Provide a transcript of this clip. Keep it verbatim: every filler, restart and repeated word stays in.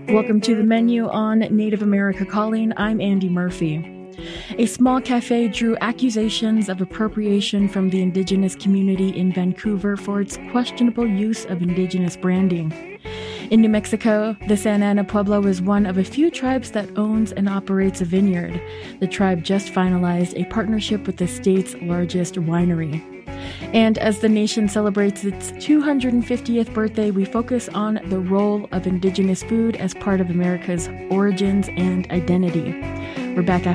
Welcome to the menu on Native America Calling. I'm Andy Murphy. A small cafe drew accusations of appropriation from the Indigenous community in Vancouver for its questionable use of Indigenous branding. In New Mexico, the Santa Ana Pueblo is one of a few tribes that owns and operates a vineyard. The tribe just finalized a partnership with the state's largest winery. And as the nation celebrates its two hundred fiftieth birthday, we focus on the role of Indigenous food as part of America's origins and identity. We're back after